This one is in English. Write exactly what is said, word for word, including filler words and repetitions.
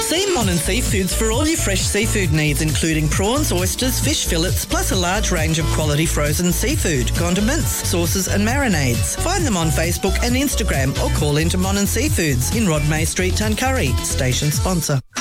See Monin Seafoods for all your fresh seafood needs, including prawns, oysters, fish fillets, plus a large range of quality frozen seafood, condiments, sauces and marinades. Find them on Facebook and Instagram or call into Monin Seafoods in Rodmay Street, Tuncurry. Station sponsor.